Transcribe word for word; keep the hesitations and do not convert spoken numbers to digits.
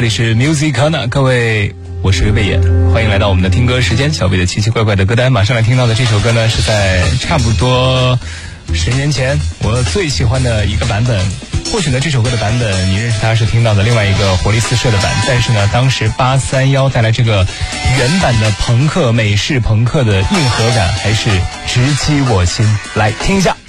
里是 Music Corner， 各位，我是魏野，欢迎来到我们的听歌时间。小魏的奇奇怪怪的歌单，马上来听到的这首歌呢，是在差不多十年前我最喜欢的一个版本。或许呢，这首歌的版本你认识它是听到的另外一个活力四射的版，但是呢，当时八三一带来这个原版的朋克美式朋克的硬核感，还是直击我心。来听一下。